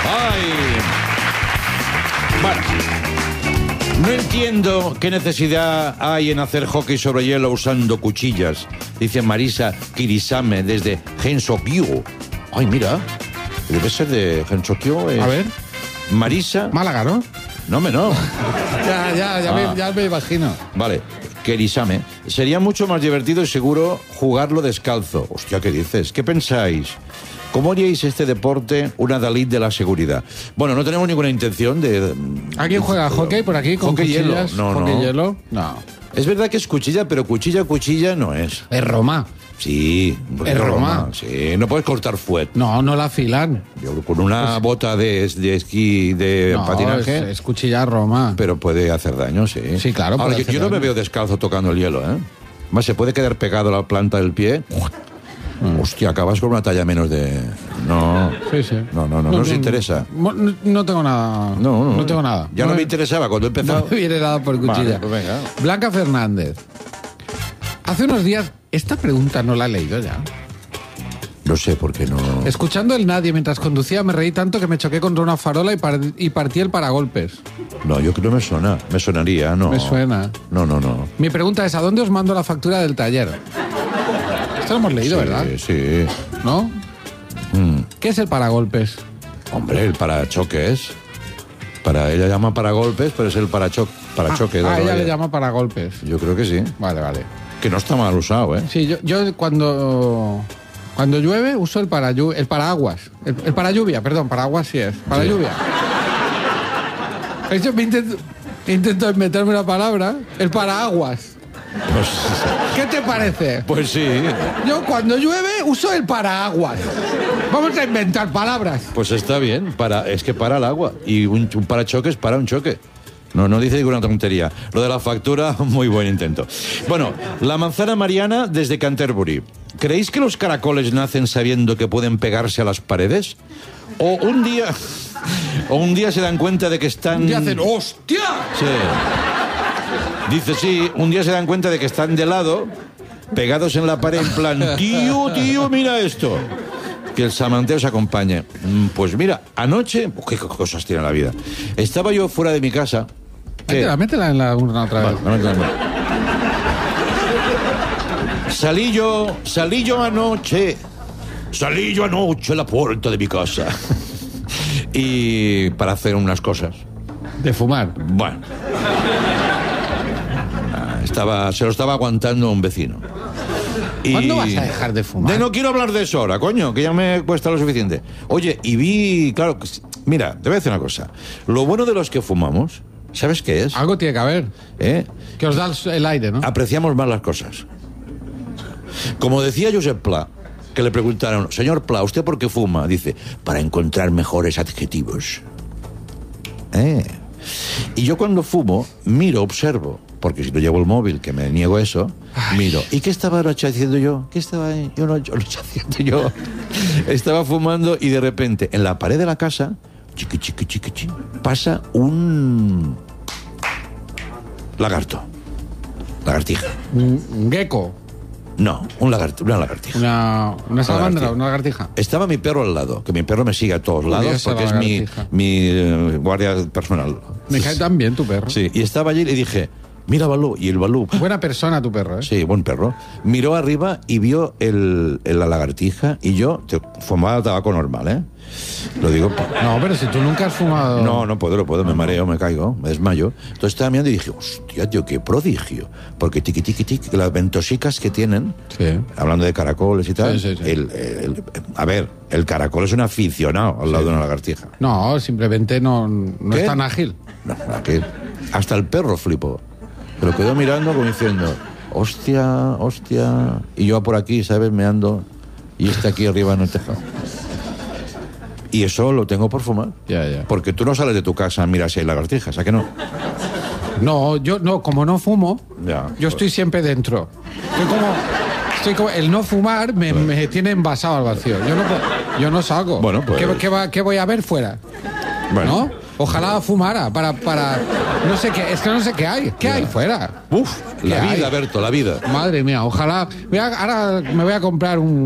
¡Ay! Bueno, no entiendo qué necesidad hay en hacer hockey sobre hielo usando cuchillas, dice Marisa Kirisame desde Gensokyo. Ay, mira, debe ser de Gensokyo. A ver. Marisa. Málaga, ¿no? No, no. Ya me imagino. Vale, Kirisame. Sería mucho más divertido y seguro jugarlo descalzo. Hostia, ¿qué dices? ¿Qué pensáis? ¿Cómo haríais este deporte una Dalit de la seguridad? Bueno, no tenemos ninguna intención de... ¿Alguien juega hockey por aquí con hockey cuchillas? hielo. No, ¿Hockey no. hielo? No. Es verdad que es cuchilla, pero cuchilla no es. Es Roma. Sí. Es Roma. Sí, no puedes cortar fuet. No la afilan. Yo, con una bota de esquí, de patinaje... Es cuchilla Roma. Pero puede hacer daño, sí. Sí, claro. Ahora, yo no me veo descalzo tocando el hielo, ¿eh? Más se puede quedar pegado a la planta del pie. Hostia, acabas con una talla menos de... No. Sí. No nos interesa. No tengo nada. No tengo nada. Ya no me interesaba cuando he empezado. No me viene nada por cuchilla. Vale, pues venga. Blanca Fernández. Hace unos días, esta pregunta no la he leído ya. No sé por qué no... Escuchando el nadie mientras conducía me reí tanto que me choqué contra una farola y partí el paragolpes. No, yo creo que me suena. Me sonaría, no. Me suena. No. Mi pregunta es, ¿a dónde os mando la factura del taller? Esto lo hemos leído, Sí, ¿verdad? Sí. ¿No? ¿Qué es el paragolpes? Hombre, el parachoques. Ella llama paragolpes, pero es el parachoque. Ella le llama paragolpes. Yo creo que sí. Vale. Que no está mal usado, ¿eh? Sí, yo cuando llueve uso el paraguas. El paralluvia, perdón, paraguas sí es. Paralluvia. Eso intento inventarme una palabra. El paraguas. Pues, ¿Qué te parece? pues sí. Yo cuando llueve uso el paraguas. Vamos a inventar palabras. Pues está bien. Es que para el agua. Y un parachoques para un choque. No dice ninguna tontería. Lo de la factura, muy buen intento. Bueno, la manzana Mariana desde Canterbury. ¿Creéis que los caracoles nacen sabiendo que pueden pegarse a las paredes? O un día se dan cuenta de que están... Y hacen ¡hostia! Sí. Dice, sí, un día se dan cuenta de que están de lado, pegados en la pared, en plan, tío, mira esto. Que el samanteo se acompañe. Pues mira, anoche... qué cosas tiene la vida. Estaba yo fuera de mi casa... Métela en la urna otra vez. Vale. Salí yo anoche a la puerta de mi casa. Y para hacer unas cosas. De fumar. Bueno. Se lo estaba aguantando un vecino. ¿Cuándo vas a dejar de fumar? No quiero hablar de eso ahora, coño, que ya me cuesta lo suficiente. Oye, y vi, claro, mira, te voy a decir una cosa. Lo bueno de los que fumamos, ¿sabes qué es? Algo tiene que haber. Que os da el aire, ¿no? Apreciamos más las cosas. Como decía Josep Pla, que le preguntaron, señor Pla, ¿usted por qué fuma? Dice, para encontrar mejores adjetivos. Y yo cuando fumo, observo, porque si no llevo el móvil, que me niego a eso, miro. ¿Y qué estaba haciendo yo? ¿Qué estaba yo no haciendo yo? Estaba fumando y de repente, en la pared de la casa, chiqui, pasa un lagartija. Un gecko. No, una lagartija. Una salamandra, una lagartija. Estaba mi perro al lado, que mi perro me sigue a todos lados porque es mi guardia personal. Me cae tan bien tu perro. Sí, y estaba allí y le dije, mira Balú, y el Balú... Buena persona tu perro, ¿eh? Sí, buen perro. Miró arriba y vio la lagartija y yo fumaba tabaco normal, ¿eh? Lo digo... No, pero si tú nunca has fumado... No puedo, me mareo, me caigo, me desmayo. Entonces estaba mirando y dije, hostia, tío, qué prodigio. Porque tiqui, las ventosicas que tienen, sí. Hablando de caracoles y tal, sí. El caracol es un aficionado al lado de una lagartija. No, simplemente no es tan ágil. No, aquí. Hasta el perro flipó. Se lo quedó mirando como diciendo, hostia. Y yo por aquí, ¿sabes? Meando. Y está aquí arriba en el tejado. Y eso lo tengo por fumar. Ya. Porque tú no sales de tu casa a mirar si hay lagartijas, ¿a que no? No, yo no, como no fumo, yo estoy siempre dentro. El no fumar me tiene envasado al vacío. Yo no salgo. Bueno, pues... ¿Qué voy a ver fuera? Bueno. ¿No? Ojalá fumara para... No sé qué, es que no sé qué hay. ¿Qué hay fuera? La vida, Berto, la vida. Madre mía, ojalá... Ahora me voy a comprar un